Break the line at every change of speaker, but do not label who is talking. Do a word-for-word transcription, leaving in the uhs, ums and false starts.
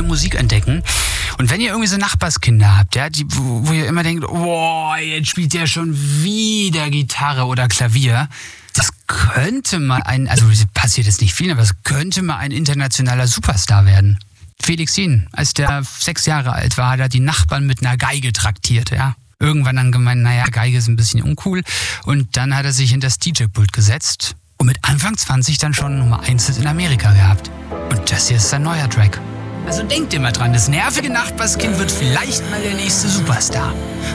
Musik entdecken. Und wenn ihr irgendwie so Nachbarskinder habt, ja, die, wo, wo ihr immer denkt, oh, jetzt spielt der schon wieder Gitarre oder Klavier, das könnte mal ein, also passiert jetzt nicht viel, aber es könnte mal ein internationaler Superstar werden. Felix Jen, als der sechs Jahre alt war, hat er die Nachbarn mit einer Geige traktiert, ja. Irgendwann dann gemeint, naja, Geige ist ein bisschen uncool. Und dann hat er sich hinter das D J-Pult gesetzt und mit Anfang zwanzig dann schon Nummer eins in Amerika gehabt. Und das hier ist sein neuer Track. Also denkt immer dran, das nervige Nachbarskind wird vielleicht mal der nächste Superstar.